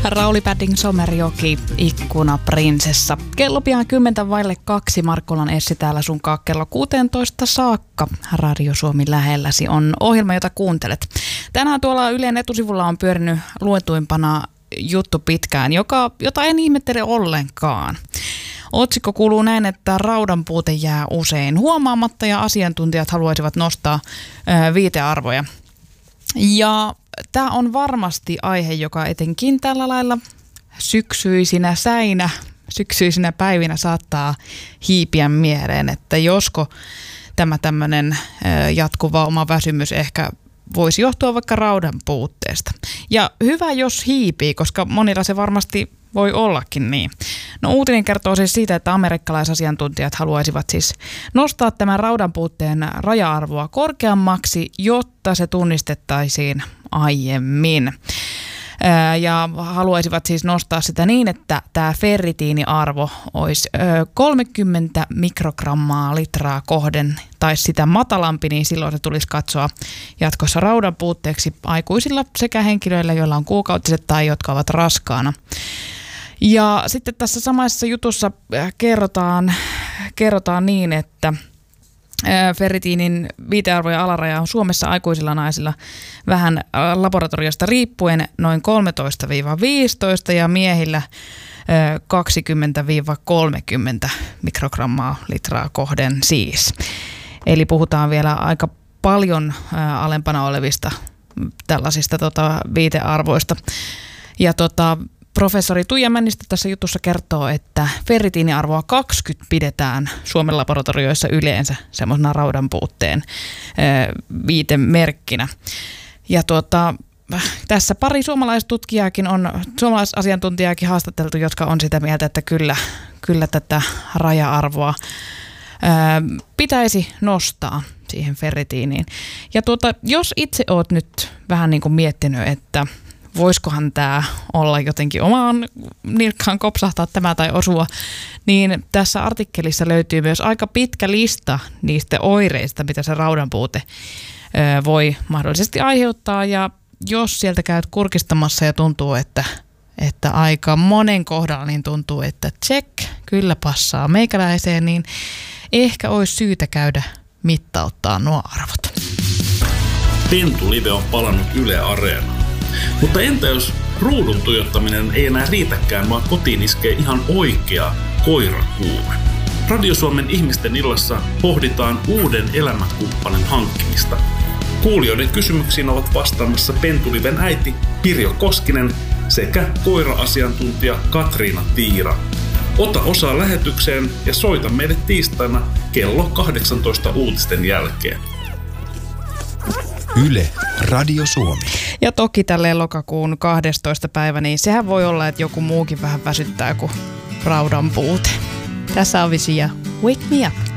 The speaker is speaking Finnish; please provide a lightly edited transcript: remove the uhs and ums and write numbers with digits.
Rauli Padding-Somerjoki, Ikkunaprinsessa. Kello pian 2:10. Markkulan Essi täällä sunkaan kello 16 saakka. Radio Suomi lähelläsi on ohjelma, jota kuuntelet. Tänään tuolla Ylen etusivulla on pyörinyt luetuimpana juttu pitkään, jota en ihmettele ollenkaan. Otsikko kuuluu näin, että raudan puute jää usein huomaamatta ja asiantuntijat haluaisivat nostaa viitearvoja. Ja tämä on varmasti aihe, joka etenkin tällä lailla syksyisinä päivinä saattaa hiipiä mieleen, että josko tämä tämmöinen jatkuva oma väsymys ehkä voisi johtua vaikka raudan puutteesta. Ja hyvä, jos hiipii, koska monilla se varmasti voi ollakin niin. No uutinen kertoo siis siitä, että amerikkalaisasiantuntijat haluaisivat siis nostaa tämän raudan puutteen raja-arvoa korkeammaksi, jotta se tunnistettaisiin aiemmin. Ja haluaisivat siis nostaa sitä niin, että tämä ferritiiniarvo olisi 30 mikrogrammaa litraa kohden tai sitä matalampi, niin silloin se tulisi katsoa jatkossa raudan puutteeksi aikuisilla sekä henkilöillä, joilla on kuukautiset tai jotka ovat raskaana. Ja sitten tässä samassa jutussa kerrotaan niin, että ferritiinin viitearvojen alaraja on Suomessa aikuisilla naisilla vähän laboratoriosta riippuen noin 13-15 ja miehillä 20-30 mikrogrammaa litraa kohden siis. Eli puhutaan vielä aika paljon alempana olevista tällaisista viitearvoista. Ja professori Tuija Männistö tässä jutussa kertoo, että ferritiiniarvoa 20 pidetään Suomen laboratorioissa yleensä semmoisena raudan puutteen viitemerkkinä. Ja tässä pari suomalaisasiantuntijaakin haastateltu, jotka on sitä mieltä, että kyllä tätä raja-arvoa pitäisi nostaa siihen ferritiiniin. Ja jos itse oot nyt vähän niin kuin miettinyt, että voisikohan tämä olla jotenkin omaan nilkkaan kopsahtaa tämä tai osua, niin tässä artikkelissa löytyy myös aika pitkä lista niistä oireista, mitä se raudan puute voi mahdollisesti aiheuttaa. Ja jos sieltä käyt kurkistamassa ja tuntuu, että aika monen kohdalla niin tuntuu, että check, kyllä passaa meikäläiseen, niin ehkä olisi syytä käydä mittauttaa nuo arvot. Pentulive on palannut Yle Areenaan. Mutta entä jos ruudun tuijottaminen ei enää riitäkään, vaan kotiin iskee ihan oikea koirakuume? Radio Suomen ihmisten illassa pohditaan uuden elämänkumppanin hankkimista. Kuulijoiden kysymyksiin ovat vastaamassa Pentuliven äiti Pirjo Koskinen sekä koira-asiantuntija Katriina Tiira. Ota osaa lähetykseen ja soita meille tiistaina kello 18 uutisten jälkeen. Yle, Radio Suomi. Ja toki tälleen lokakuun 12. päivä, niin sehän voi olla, että joku muukin vähän väsyttää kuin raudan puute. Tässä on Visi ja Wake Me Up.